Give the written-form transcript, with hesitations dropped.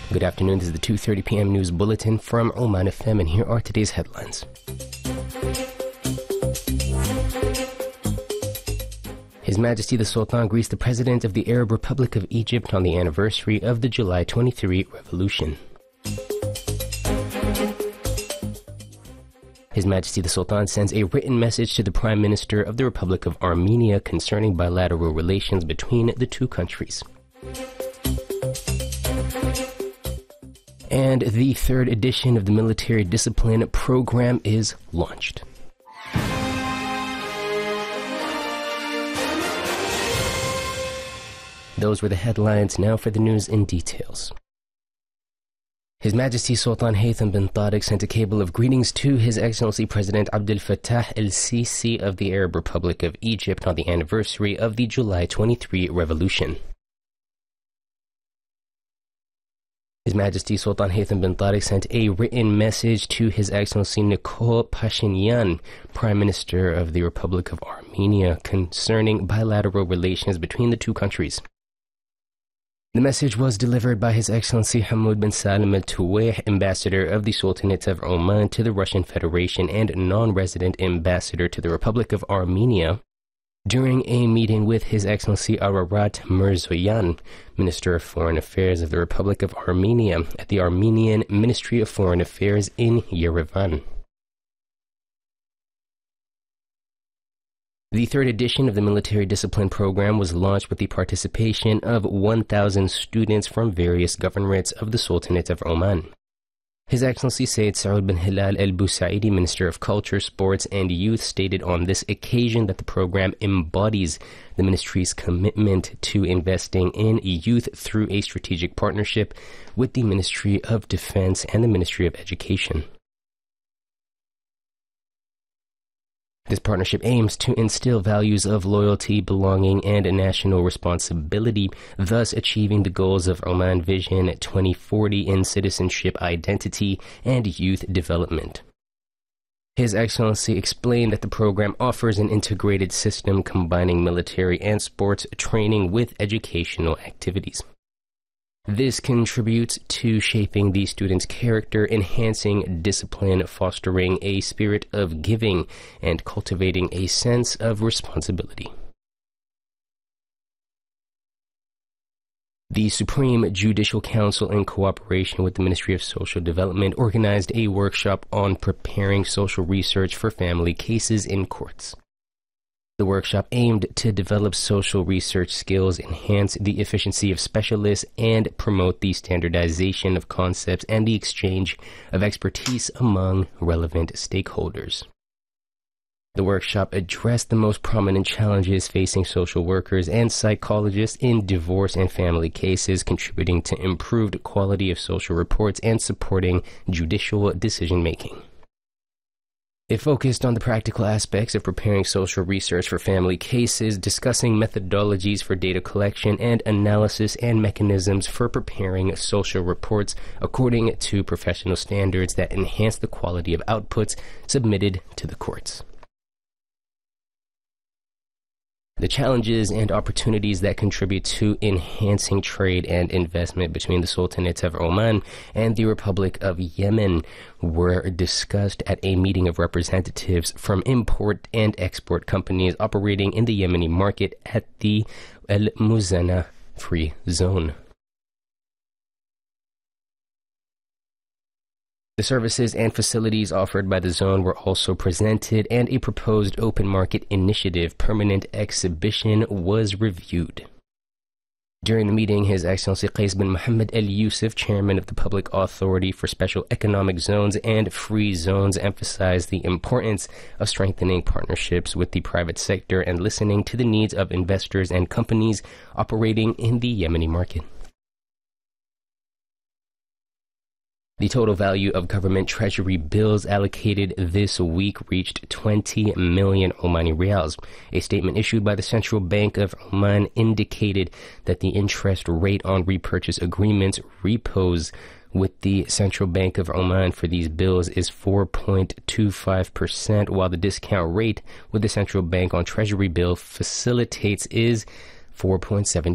Good afternoon, this is the 2:30 p.m. news bulletin from Oman FM, and here are today's headlines. His Majesty the Sultan greets the President of the Arab Republic of Egypt on the anniversary of the July 23 revolution. His Majesty the Sultan sends a written message to the Prime Minister of the Republic of Armenia concerning bilateral relations between the two countries. And the third edition of the military discipline program is launched. Those were the headlines. Now for the news in details. His Majesty Sultan Haytham bin Tariq sent a cable of greetings to His Excellency President Abdel Fattah el-Sisi of the Arab Republic of Egypt on the anniversary of the July 23 revolution. His Majesty Sultan Haytham bin Tariq sent a written message to His Excellency Nikol Pashinyan, Prime Minister of the Republic of Armenia, concerning bilateral relations between the two countries. The message was delivered by His Excellency Hamoud bin Salim Al Tuwayh, Ambassador of the Sultanate of Oman to the Russian Federation and non-resident Ambassador to the Republic of Armenia, during a meeting with His Excellency Ararat Mirzoyan, Minister of Foreign Affairs of the Republic of Armenia, at the Armenian Ministry of Foreign Affairs in Yerevan. The third edition of the military discipline program was launched with the participation of 1,000 students from various governorates of the Sultanate of Oman. His Excellency Sayyid Saud bin Hilal Al Busaidi, Minister of Culture, Sports and Youth, stated on this occasion that the program embodies the ministry's commitment to investing in youth through a strategic partnership with the Ministry of Defense and the Ministry of Education. This partnership aims to instill values of loyalty, belonging, and national responsibility, thus achieving the goals of Oman Vision 2040 in citizenship, identity, and youth development. His Excellency explained that the program offers an integrated system combining military and sports training with educational activities. This contributes to shaping the students' character, enhancing discipline, fostering a spirit of giving, and cultivating a sense of responsibility. The Supreme Judicial Council, in cooperation with the Ministry of Social Development, organized a workshop on preparing social research for family cases in courts. The workshop aimed to develop social research skills, enhance the efficiency of specialists, and promote the standardization of concepts and the exchange of expertise among relevant stakeholders. The workshop addressed the most prominent challenges facing social workers and psychologists in divorce and family cases, contributing to improved quality of social reports and supporting judicial decision-making. It focused on the practical aspects of preparing social research for family cases, discussing methodologies for data collection and analysis and mechanisms for preparing social reports according to professional standards that enhance the quality of outputs submitted to the courts. The challenges and opportunities that contribute to enhancing trade and investment between the Sultanate of Oman and the Republic of Yemen were discussed at a meeting of representatives from import and export companies operating in the Yemeni market at the Al Muzana Free Zone. The services and facilities offered by the zone were also presented, and a proposed open market initiative permanent exhibition was reviewed. During the meeting, His Excellency Qais bin Mohammed Al Yusuf, Chairman of the Public Authority for Special Economic Zones and Free Zones, emphasized the importance of strengthening partnerships with the private sector and listening to the needs of investors and companies operating in the Yemeni market. The total value of government treasury bills allocated this week reached 20 million Omani Rials. A statement issued by the Central Bank of Oman indicated that the interest rate on repurchase agreements, repos, with the Central Bank of Oman for these bills is 4.25%, while the discount rate with the Central Bank on Treasury bill facilitates is 4.72%.